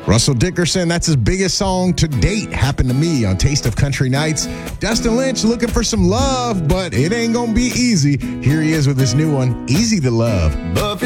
Russell Dickerson, that's his biggest song to date. Happened to Me on Taste of Country Nights. Dustin Lynch looking for some love, but it ain't gonna be easy. Here he is with his new one, Easy to Love.